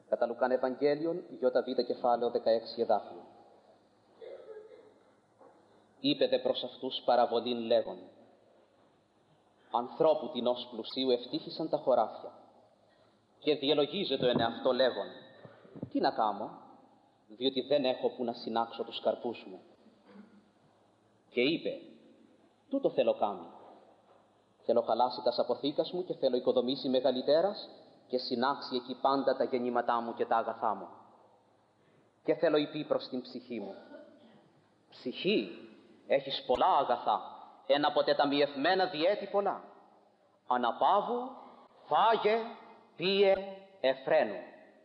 Κατά Λουκάν Ευαγγέλιον, ΙΒ κεφάλαιο 16 εδάφιο. Είπε δε προς αυτούς παραβολήν λέγον: ανθρώπου τινός πλουσίου ευτύχησαν τα χωράφια, και διελογίζεται εν εαυτό λέγον: τι να κάμω, διότι δεν έχω που να συνάξω τους καρπούς μου. Και είπε: τούτο θέλω κάμει. Θέλω χαλάσει τας αποθήκας μου και θέλω οικοδομήσει μεγαλύτερας και συνάξει εκεί πάντα τα γεννήματά μου και τα αγαθά μου. Και θέλω υπεί προς την ψυχή μου: ψυχή, έχεις πολλά αγαθά, εν αποτεταμιευμένα διέτη πολλά. Αναπαύου, φάγε, πίε, εφραίνου.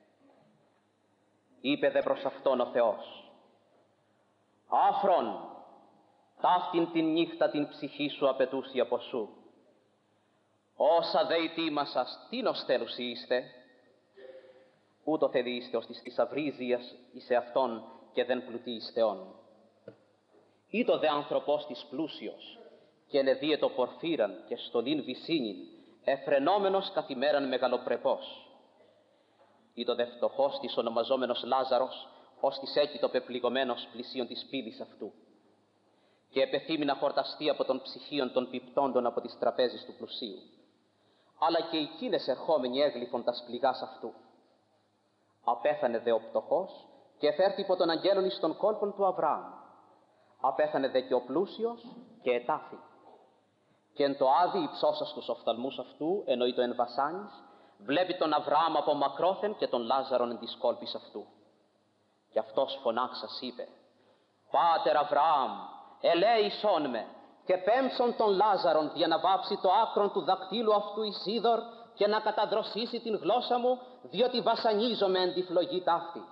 Είπε δε προς αυτόν ο Θεός: άφρον, ταύτην την νύχτα την ψυχή σου απαιτούσι από σου. Όσα δε ετοίμασας, τίνος θέλουσι είστε. Ούτω θέλει είστε ως της θησαυρίζειας εις εαυτόν και δεν πλουτίηστε όν. Ήτο δε άνθρωπος της πλούσιος και ενεδίαιτο πορφύραν και στολήν βυσίνην, εφρενόμενος καθημέραν μεγαλοπρεπός. Ήτο δε φτωχός της ονομαζόμενος Λάζαρος, ως της έκειτο πεπληγωμένος πλησίον της πύλης αυτού. Και επεθύμη να χορταστεί από των ψυχίων των πιπτόντων από τις τραπέζεις του πλουσίου. Αλλά και εκείνες ερχόμενοι έγλυφον τας πληγάς αυτού. Απέθανε δε ο πτωχός και φέρθη υπό των αγγέλων εις των κόλπων του Αβραάμ. Απέθανε δε και ο πλούσιος και ετάφη. Και εν το άδει υψώσας τους οφθαλμούς αυτού, εννοεί το εν βασάνης, βλέπει τον Αβραάμ από μακρόθεν και τον Λάζαρον εν της κόλπης αυτού. Και αυτός φωνάξας είπε: Πάτερ Αβραάμ, ελέησόν με και πέμψον τον Λάζαρον για να βάψει το άκρον του δακτύλου αυτού εις είδωρ και να καταδροσίσει την γλώσσα μου, διότι βασανίζομαι εν τη φλογή ταύτη.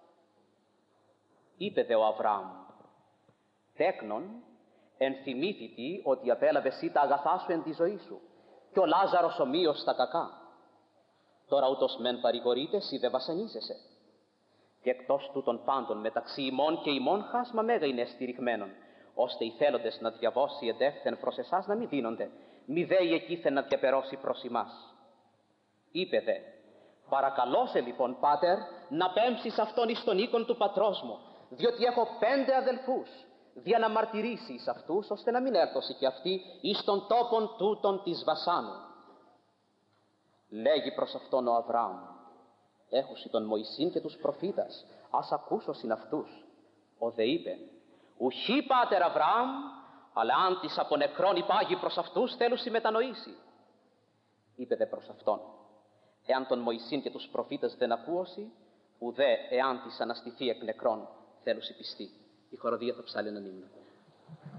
Είπε δε ο Αβραάμ: τέκνον, ενθυμήθητη ότι απέλαβε εσύ τα αγαθά σου εν τη ζωή σου και ο Λάζαρος ομοίως τα κακά. Τώρα ούτως μεν παρηγορείτες, εσύ δε βασανίζεσαι. Και εκτός τούτων πάντων μεταξύ ημών και ημών χάσμα μέγα είναι στηριγμένον, ώστε οι θέλοντες να διαβώσει εντεύθεν προς εσάς να μην δίνονται, μη δέει εκείθεν να διαπερώσει προς ημάς. Είπε δε: παρακαλώ σε λοιπόν, πάτερ, να πέμψεις αυτόν εις τον οίκον του πατρός μου, διότι έχω 5 αδελφούς, δια να μαρτυρήσει εις αυτούς, ώστε να μην έρθωση και αυτοί εις τον τόπον τούτον της βασάνου. Λέγει προς αυτόν ο Αβραάμ: έχουσι τον Μωυσήν και τους προφήτας, ας ακούσωσιν αυτούς. Ο δε είπε: ουχή πάτερ Αβραάμ, αλλά αν της από νεκρών υπάγει προς αυτούς θέλουσι μετανοήσει. Είπε δε προς αυτόν: εάν τον Μωυσήν και τους προφήτες δεν ακούωσι, ουδέ εάν της αναστηθεί εκ νεκρών θέλουσι πιστεί. Η χοροδία θα ψάλει έναν ύμνο.